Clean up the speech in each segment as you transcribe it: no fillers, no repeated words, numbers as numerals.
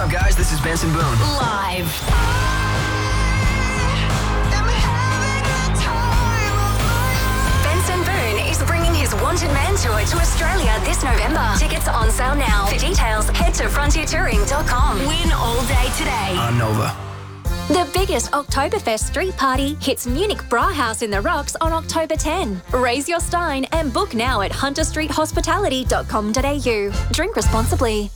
up, guys? This is Benson Boone. Live. Benson Boone is bringing his Wanted Man tour to Australia this November. Tickets are on sale now. For details, head to frontiertouring.com. Win all day today. On Nova. The biggest Oktoberfest street party hits Munich Brauhaus in the Rocks on October 10. Raise your stein and book now at hunterstreethospitality.com.au. Drink responsibly.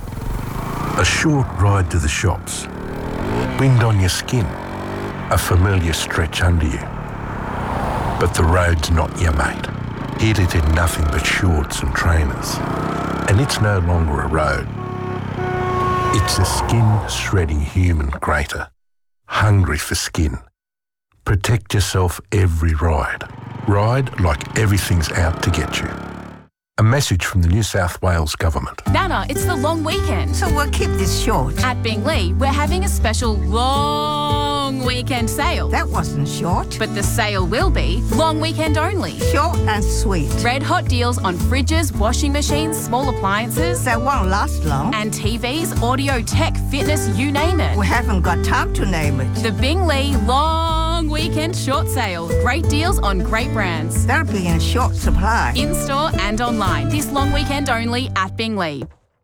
A short ride to the shops. Wind on your skin. A familiar stretch under you. But the road's not your mate. Hit it in nothing but shorts and trainers. And it's no longer a road. It's a skin-shredding human grater. Hungry for skin. Protect yourself every ride. Ride like everything's out to get you. A message from the New South Wales Government. Nana, it's the long weekend. So we'll keep this short. At Binglee, we're having a special long weekend sale. That wasn't short. But the sale will be long weekend only. Short and sweet. Red hot deals on fridges, washing machines, small appliances. That won't last long. And TVs, audio, tech, fitness, you name it. We haven't got time to name it. The Binglee long weekend short sale. Great deals on great brands. That'll be in short supply. In-store and online. This long weekend only at Binglee.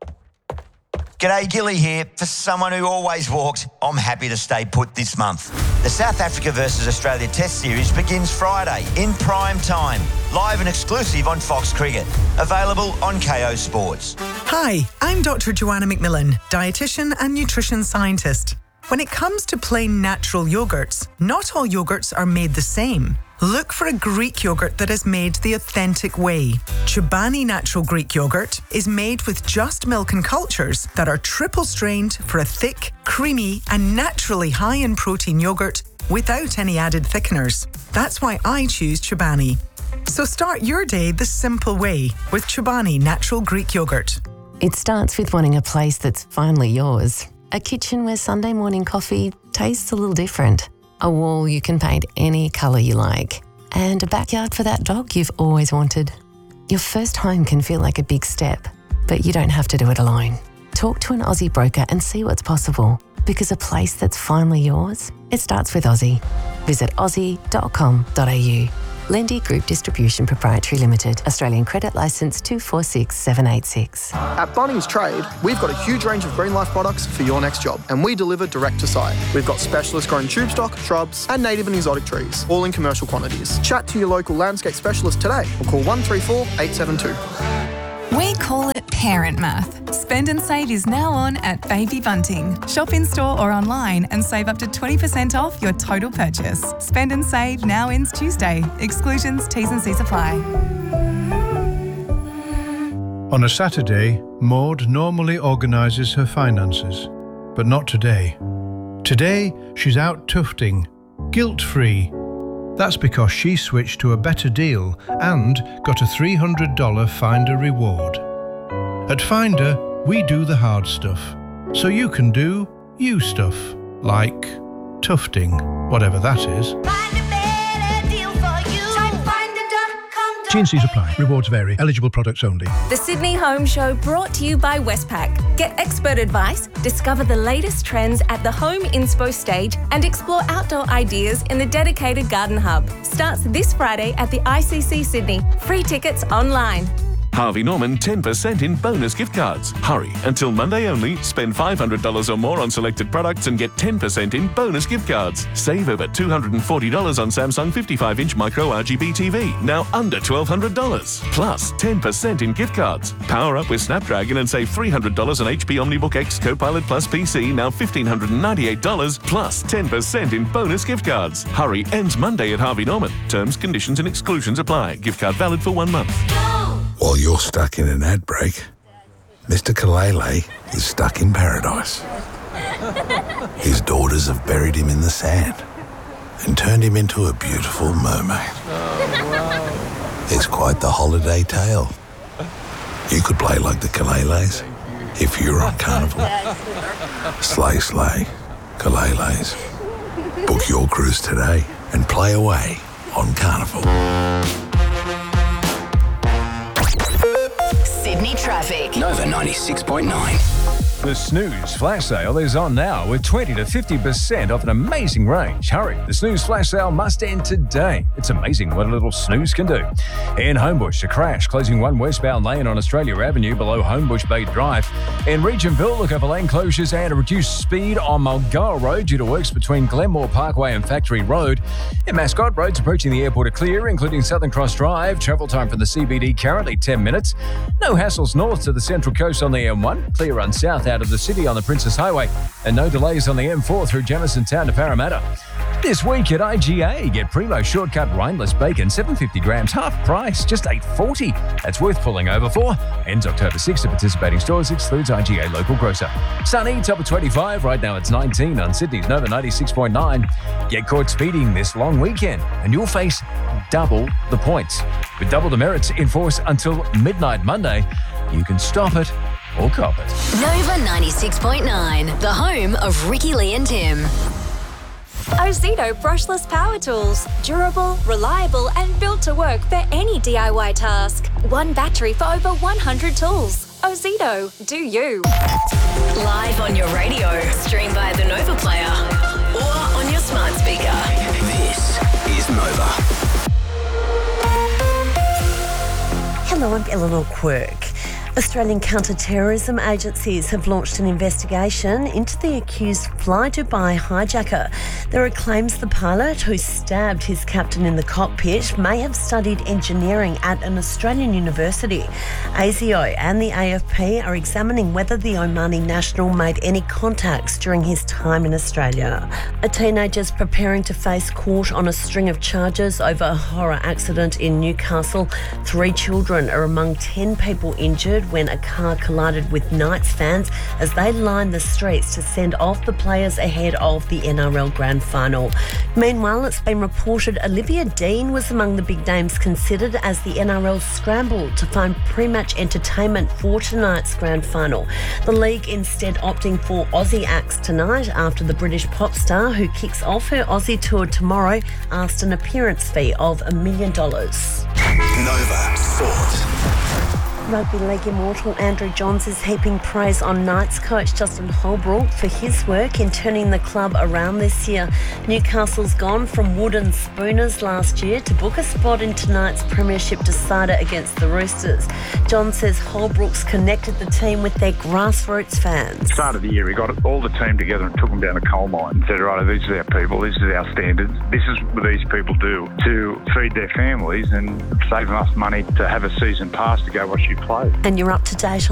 G'day, Gilly here. For someone who always walks, I'm happy to stay put this month. The South Africa versus Australia Test Series begins Friday in prime time. Live and exclusive on Fox Cricket. Available on KO Sports. Hi, I'm Dr. Joanna McMillan, dietitian and nutrition scientist. When it comes to plain natural yogurts, not all yogurts are made the same. Look for a Greek yogurt that is made the authentic way. Chobani Natural Greek Yogurt is made with just milk and cultures that are triple strained for a thick, creamy and naturally high in protein yogurt without any added thickeners. That's why I choose Chobani. So start your day the simple way with Chobani Natural Greek Yogurt. It starts with wanting a place that's finally yours. A kitchen where Sunday morning coffee tastes a little different. A wall you can paint any colour you like. And a backyard for that dog you've always wanted. Your first home can feel like a big step, but you don't have to do it alone. Talk to an Aussie broker and see what's possible. Because a place that's finally yours, it starts with Aussie. Visit aussie.com.au. Lendy Group Distribution Proprietary Limited. Australian Credit Licence 246786. At Bunnings Trade, we've got a huge range of Green Life products for your next job, and we deliver direct to site. We've got specialist grown tube stock, shrubs, and native and exotic trees, all in commercial quantities. Chat to your local landscape specialist today or call 134 872. We call it parent math. Spend and Save is now on at Baby Bunting. Shop in store or online and save up to 20% off your total purchase. Spend and Save now ends Tuesday. Exclusions, T's and C's apply. On a Saturday, Maud normally organises her finances, but not today. Today, she's out tufting, guilt-free. That's because she switched to a better deal and got a $300 Finder reward. At Finder, we do the hard stuff, so you can do you stuff, like tufting, whatever that is. T&Cs apply. Rewards vary. Eligible products only. The Sydney Home Show brought to you by Westpac. Get expert advice, discover the latest trends at the Home Inspo stage and explore outdoor ideas in the dedicated Garden Hub. Starts this Friday at the ICC Sydney. Free tickets online. Harvey Norman 10% in bonus gift cards. Hurry, until Monday only. Spend $500 or more on selected products and get 10% in bonus gift cards. Save over $240 on Samsung 55-inch micro RGB TV, now under $1,200. Plus 10% in gift cards. Power up with Snapdragon and save $300 on HP OmniBook X Copilot Plus PC, now $1,598, plus 10% in bonus gift cards. Hurry, ends Monday at Harvey Norman. Terms, conditions and exclusions apply. Gift card valid for 1 month. While you're stuck in an ad break, Mr. Kalele is stuck in paradise. His daughters have buried him in the sand and turned him into a beautiful mermaid. Oh, wow. It's quite the holiday tale. You could play like the Kaleles if you were on Carnival. Slay, slay, Kaleles. Book your cruise today and play away on Carnival. Sydney traffic. Nova 96.9. The Snooze Flash Sale is on now with 20 to 50% off an amazing range. Hurry, the Snooze Flash Sale must end today. It's amazing what a little snooze can do. In Homebush, a crash closing one westbound lane on Australia Avenue below Homebush Bay Drive. In Regentville, look over lane closures and a reduced speed on Mulgoa Road due to works between Glenmore Parkway and Factory Road. In Mascot, roads approaching the airport are clear, including Southern Cross Drive. Travel time from the CBD currently 10 minutes. No hassles north to the Central Coast on the M1. Clear run south out of the city on the Princess Highway, and no delays on the M4 through Jamison Town to Parramatta. This week at IGA, get Primo Shortcut Rineless Bacon, 750 grams, half price, just $8.40. That's worth pulling over for. Ends October 6th at participating stores, excludes IGA local grocer. Sunny, top of 25, right now it's 19 on Sydney's Nova 96.9. Get caught speeding this long weekend, and you'll face double the points. With double the merits in force until midnight Monday, you can stop it or cop it. Nova 96.9, the home of Ricky Lee and Tim. Ozito brushless power tools. Durable, reliable and built to work for any DIY task. One battery for over 100 tools. Ozito, do you. Live on your radio, stream via the Nova Player or on your smart speaker. This is Nova. Hello, I'm Eleanor Quirk. Australian counter-terrorism agencies have launched an investigation into the accused Fly Dubai hijacker. There are claims the pilot, who stabbed his captain in the cockpit, may have studied engineering at an Australian university. ASIO and the AFP are examining whether the Omani national made any contacts during his time in Australia. A teenager's preparing to face court on a string of charges over a horror accident in Newcastle. 3 children are among 10 people injured when a car collided with Knights fans as they lined the streets to send off the players ahead of the NRL Grand Final. Meanwhile, it's been reported Olivia Dean was among the big names considered as the NRL scrambled to find pre-match entertainment for tonight's Grand Final. The league instead opting for Aussie acts tonight after the British pop star, who kicks off her Aussie tour tomorrow, asked an appearance fee of $1 million. Nova Sport. Rugby League immortal Andrew Johns is heaping praise on Knights coach Justin Holbrook for his work in turning the club around this year. Newcastle's gone from wooden spooners last year to book a spot in tonight's premiership decider against the Roosters. John says Holbrook's connected the team with their grassroots fans. Start of the year, we got all the team together and took them down a coal mine and said, right, these are our people, this is our standards, this is what these people do to feed their families and save enough money to have a season pass to go watch you play. And you're up to date